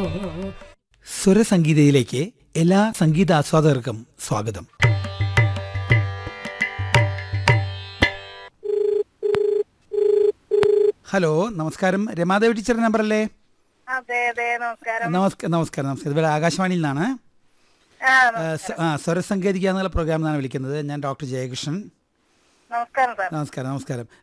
സ്വരസംഗീതയിലേക്ക് എല്ലാ സംഗീത ആസ്വാദകർക്കും സ്വാഗതം. ഹലോ, നമസ്കാരം. രമാദേവി ടീച്ചറുടെ നമ്പറല്ലേ? അതെ അതെ, നമസ്കാരം. നമസ്കാരം. ഇവിടെ ആകാശവാണിയിൽ നിന്നാണ്. സ്വരസംഗീതിക എന്നുള്ള പ്രോഗ്രാമിൽ നിന്നാണ് വിളിക്കുന്നത്. ഞാൻ ഡോക്ടർ ജയകൃഷ്ണൻ. നമസ്കാരം സാർ. നമസ്കാരം.